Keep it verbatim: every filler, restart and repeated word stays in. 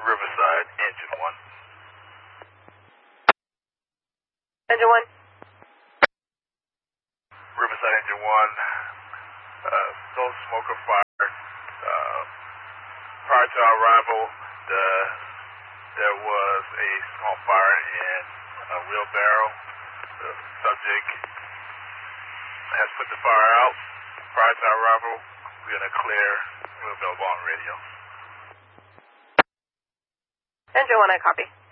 Riverside, engine one. Engine one. Riverside, engine one. Uh, no smoke or fire. Uh, prior to our arrival, the, there was a small fire in a wheelbarrow. The subject has put the fire out. Prior to our arrival, we're in a clear. We'll be on radio. Engine one, I copy.